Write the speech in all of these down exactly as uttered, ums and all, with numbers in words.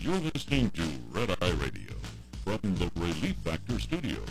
You're listening to Red Eye Radio from the Relief Factor Studios.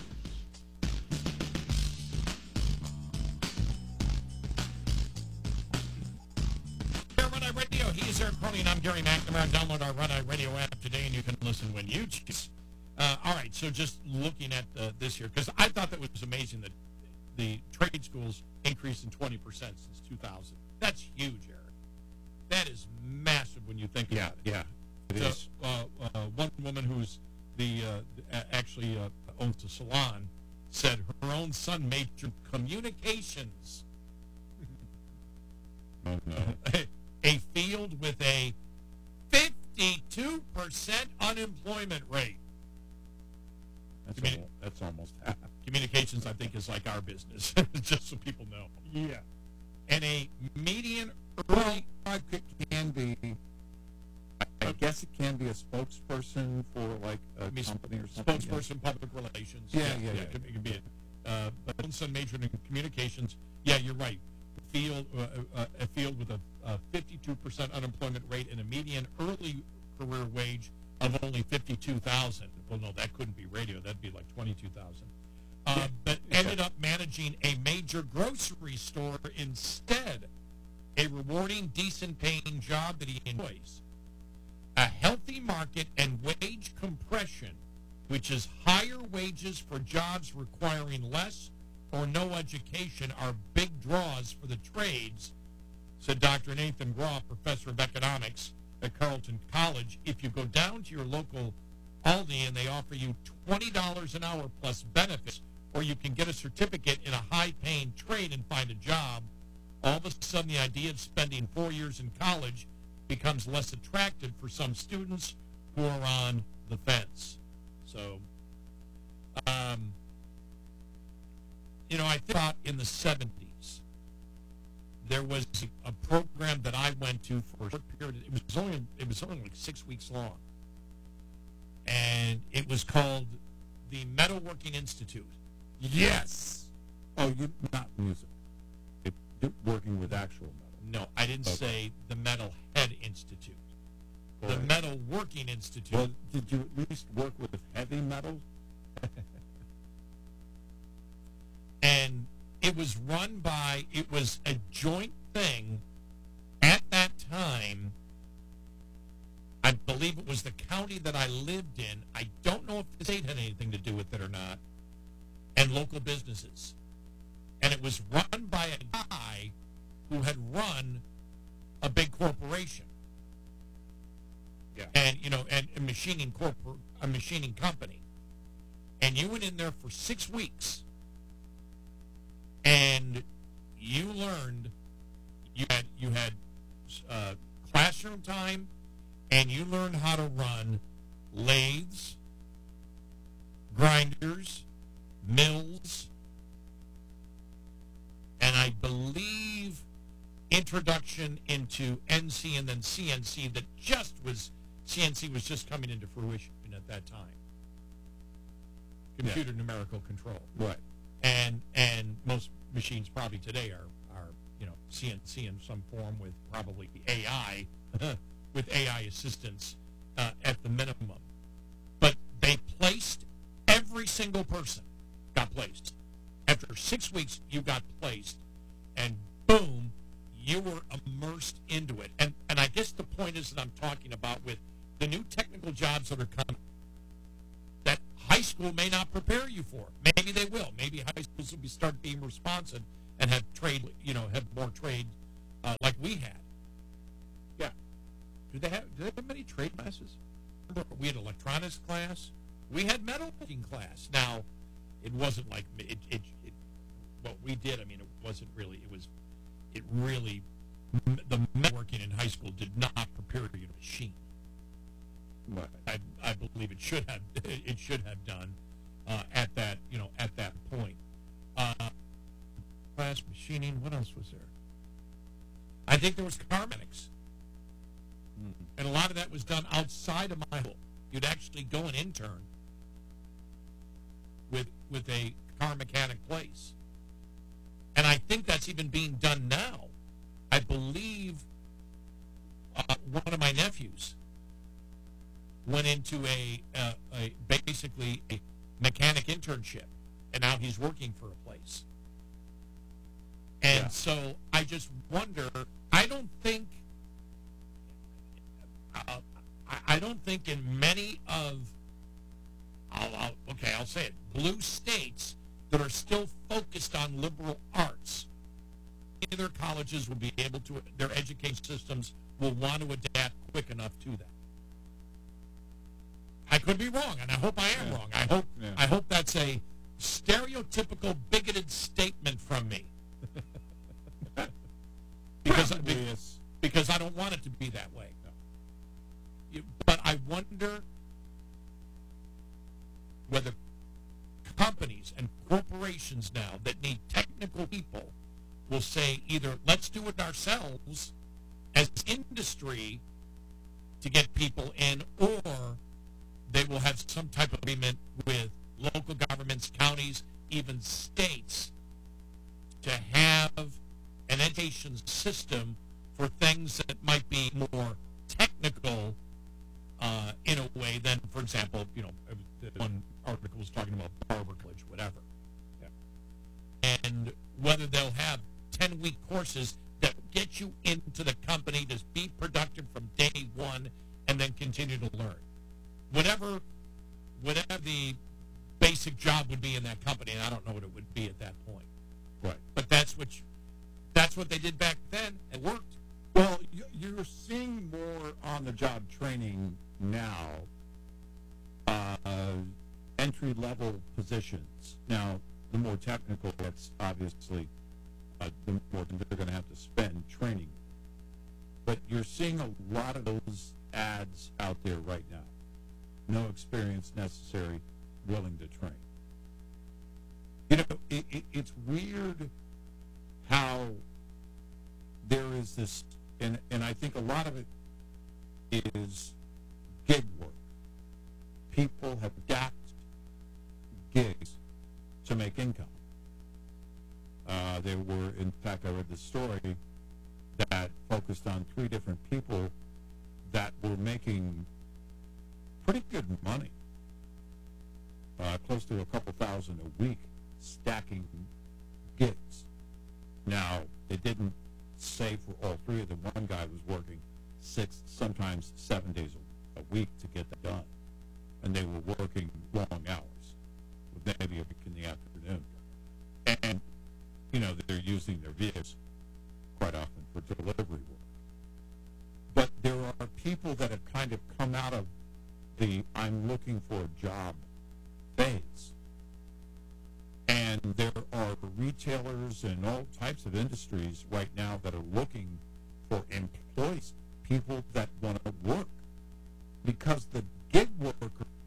Red Eye Radio, he's Eric Crowley, and I'm Gary McNamara. Download our Red Eye Radio app today, and you can listen when you choose. Uh, all right, so just looking at uh, this year, because I thought that was amazing that the trade schools increased in twenty percent since two thousand. That's huge, Eric. That is massive when you think Yeah, about it. yeah, it So, is. uh, uh, one woman who's the uh, a- actually uh, owns a salon said her own son majored in communications, Oh, no. a field with a fifty-two percent unemployment rate. That's, I mean- almost, that's almost half. Communications, I think, is like our business, just so people know. Yeah. And a median Well, early, it can be, I, I guess it can be a spokesperson for like a Be company or something. spokesperson, public relations. Yeah, yeah, yeah. It, can, it can be it. Uh, but my own son majored in communications. Yeah, you're right. Field, uh, uh, a field with a, a fifty-two percent unemployment rate and a median early career wage of only fifty-two thousand. Well, no, that couldn't be radio. That'd be like twenty-two thousand. Uh, Yeah. but ended up managing a major grocery store instead. A rewarding, decent-paying job that he enjoys. A healthy market and wage compression, which is higher wages for jobs requiring less or no education, are big draws for the trades, said Doctor Nathan Groff, professor of economics at Carleton College. If you go down to your local Aldi and they offer you twenty dollars an hour plus benefits, or you can get a certificate in a high-paying trade and find a job, all of a sudden the idea of spending four years in college becomes less attractive for some students who are on the fence. So, um, you know, I thought in the seventies, there was a program that I went to for a short period. It was only, it was only like six weeks long. And it was called the Metalworking Institute. Yes. Oh, you not music. It, you're working with actual metal. No, I didn't Okay. say the Metal Head Institute. The Right. Metal Working Institute. Well, did you at least work with heavy metal? And it was run by, it was a joint thing at that time. I believe it was the county that I lived in. I don't know if the state had anything to do with it or not. And local businesses. And it was run by a guy who had run a big corporation. Yeah. And, you know, and a machining corpor- a machining company. And you went in there for six weeks. And you learned, you had, you had uh, classroom time, and you learned how to run lathes, grinders, mills, and I believe introduction into N C and then C N C that just was, C N C was just coming into fruition at that time. Computer numerical control. Right. And and most machines probably today are, are you know, C N C in some form with probably A I, with A I assistance uh, at the minimum. But they placed every single person got placed. After six weeks, you got placed, and boom, you were immersed into it. And and I guess the point is that I'm talking about with the new technical jobs that are coming, that high school may not prepare you for. Maybe they will. Maybe high schools will be start being responsive and have trade, you know, have more trade uh, like we had. Yeah. Do they have? Do they have many trade classes? We had electronics class. We had metalworking class. Now, it wasn't like it, it, it. What we did, I mean, it wasn't really. It was. It really. The metalworking in high school did not prepare you to machine. Right. I, I believe it should have it should have done uh, at that you know at that point. Uh, class machining. What else was there? I think there was car mechanics, Mhm. and a lot of that was done outside of my school. You'd actually go and intern with with a car mechanic place, and I think that's even being done now. I believe uh, one of my nephews went into a, uh, a basically a mechanic internship, and now he's working for a place. And Yeah. so I just wonder. I don't think. Uh, I, I don't think in many of. I'll, I'll, okay, I'll say it. Blue states that are still focused on liberal arts, either colleges will be able to. Their education systems will want to adapt quick enough to that. I could be wrong, and I hope I am Yeah. wrong. I hope Yeah. I hope that's a stereotypical bigoted statement from me. because Probably be- is. because I don't want it to be that way. You- But I wonder whether companies and corporations now that need technical people will say either let's do it ourselves as industry to get people in, or they will have some type of agreement with local governments, counties, even states to have an education system for things that might be more technical uh, in a way than, for example, you know, one article was talking about barber college, whatever. Yeah. And whether they'll have ten-week courses that get you into the company to be productive from day one and then continue to learn. Whatever, whatever the basic job would be in that company, and I don't know what it would be at that point. Right. But that's what you, that's what they did back then. It worked. Well, you- you're seeing more on-the-job training now, uh, entry-level positions. Now, the more technical, that's obviously uh, the more they're going to have to spend training. But you're seeing a lot of those ads out there right now. No experience necessary, willing to train. You know, it, it, it's weird how there is this, and, and I think a lot of it is gig work. People have adapted gigs to make income. Uh, there were, in fact, I read this story that focused on three different people that were making pretty good money, uh, close to a couple thousand a week, stacking gigs. Now, it didn't say for all three of them. One guy was working six, sometimes seven days a, a week to get that done. And they were working long hours, with maybe a week in the afternoon. And, you know, they're using their vehicles quite often for delivery work. But there are people that have kind of come out of the I'm looking for a job phase. And there are retailers and all types of industries right now that are looking for employees, people that want to work. Because the gig worker,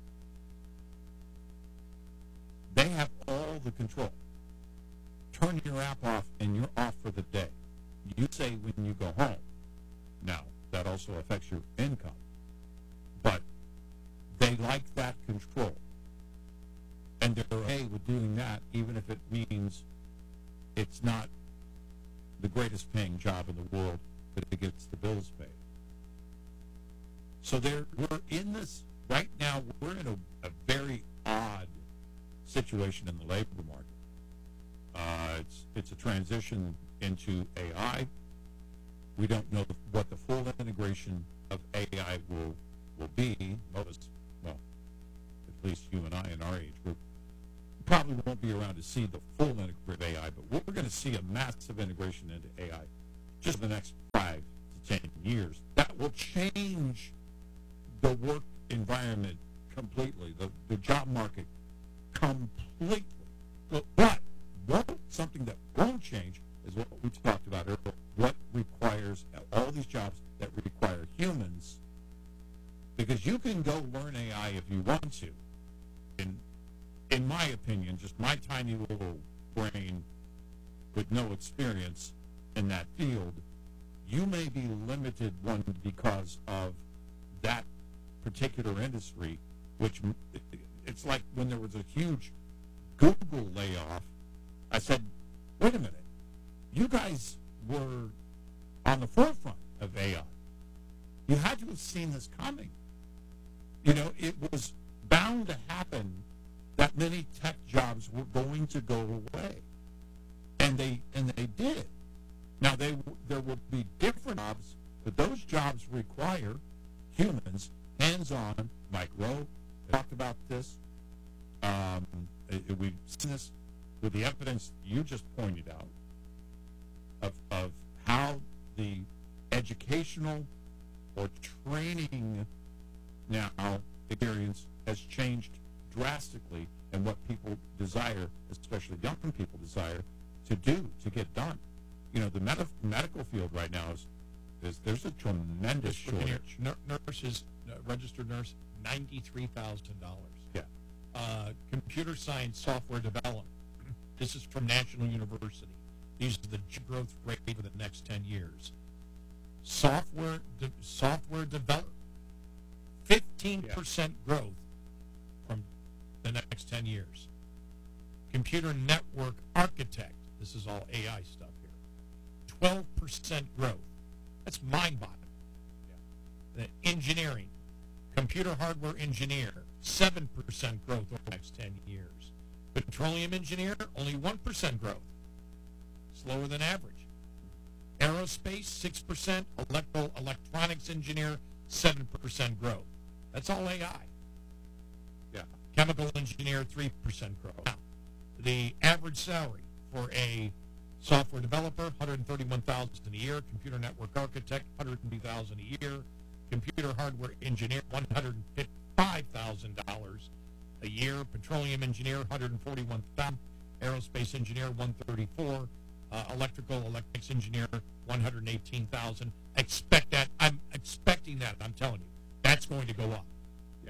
they have all the control. Turn your app off and you're off for the day. You say when you go home. Now, that also affects your income. But they like that control. And they're okay with doing that, even if it means it's not the greatest paying job in the world, but it gets the bills paid. So there, we're in this, right now, we're in a, a very odd situation in the labor market. Uh, it's, it's a transition into A I. We don't know what the full integration of A I will will be. Most, well, at least you and I in our age group probably won't be around to see the full integrated A I, but we're going to see a massive integration into A I just in the next five to ten years. That will change the work environment completely, the, the job market completely. But, but what, something that won't change is what we talked about earlier. What requires all these jobs that require humans, because you can go learn A I if you want to. In, in my opinion, just my tiny little brain with no experience in that field, you may be limited, one, because of that particular industry, which it's like when there was a huge Google layoff, I said, wait a minute, you guys were on the forefront of A I. You had to have seen this coming. You know, it was bound to happen that many tech jobs were going to go away, and they and they did. Now they there will be different jobs, but those jobs require humans, hands-on. Mike Rowe talked about this. Um, it- we've seen this with the evidence you just pointed out of of how the educational or training now experience has changed drastically, and what people desire, especially young people desire, to do, to get done. You know, the med- medical field right now is, is there's a tremendous Just looking here, shortage. nur- nurses, uh, registered nurse, ninety-three thousand dollars. Yeah. Uh, computer science software development. This is from National University. These are the j- growth rate for the next ten years. Software de- software development, fifteen percent growth from the next ten years. Computer network architect, this is all A I stuff here, twelve percent growth. That's mind-boggling. The engineering, computer hardware engineer, seven percent growth over the next ten years. Petroleum engineer, only one percent growth. Slower than average. Aerospace, six percent. Electrical electronics engineer, seven percent growth. That's all A I. Yeah. Chemical engineer, three percent growth. Now, the average salary for a software developer, one hundred thirty-one thousand dollars a year. Computer network architect, one hundred fifty thousand dollars a year. Computer hardware engineer, one hundred fifty-five thousand dollars a year. Petroleum engineer, one hundred forty-one thousand dollars. Aerospace engineer, one hundred thirty-four thousand dollars. Uh, electrical electronics engineer, one hundred eighteen thousand dollars. Expect that. I'm expecting that. I'm telling you, that's going to go up. Yeah.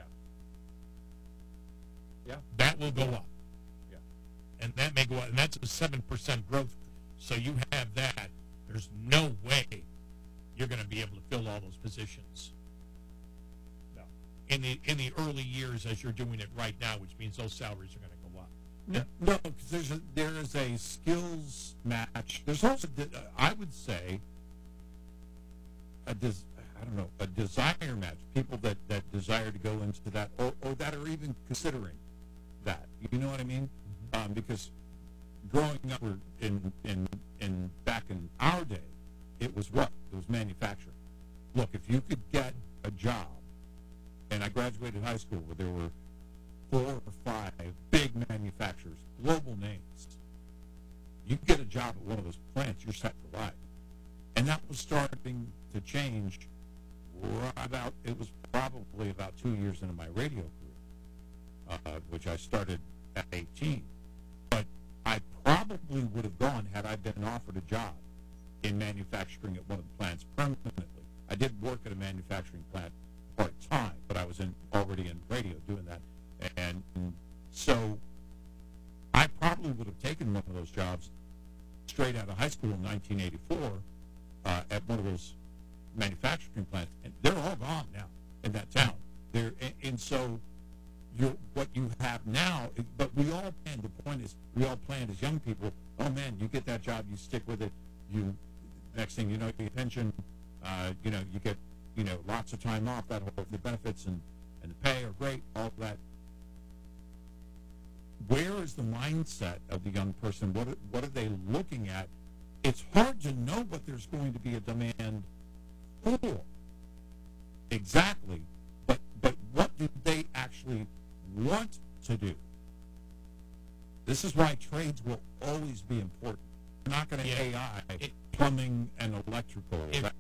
Yeah. That will go up. Yeah. And that may go up, and that's a seven percent growth. So you have that. There's no way you're going to be able to fill all those positions. No. In the in the early years, as you're doing it right now, which means those salaries are going to go up. No, no, because there's a, there is a skills match. There's also, de- I would say, a des- I don't know, a desire match. People that, that desire to go into that, or, or that are even considering that. You know what I mean? Um, because growing up we're in, in in back in our day, it was what? It was manufacturing. Look, if you could get a job, and I graduated high school where there were four or five big manufacturers, global names. You get a job at one of those plants, you're set for life. And that was starting to change right about, it was probably about two years into my radio career, uh, which I started at eighteen. But I probably would have gone had I been offered a job in manufacturing at one of the plants permanently. I did work at a manufacturing plant part-time, but I was in already in radio doing that. And so I probably would have taken one of those jobs straight out of high school in nineteen eighty-four uh, at one of those manufacturing plants. And they're all gone now in that town. They're, and, and so you're, what you have now, but we all plan, the point is, we all plan as young people, oh man, you get that job, you stick with it, you, next thing you know, you get a pension, uh, you know, you get, you know, lots of time off, that whole, the benefits and, and the pay are great, all that. Where is the mindset of the young person? What are, what are they looking at? It's hard to know what there's going to be a demand for. Exactly. But but what do they actually want to do? This is why trades will always be important. We're not going to Yeah. A I It- plumbing and electrical. If, That,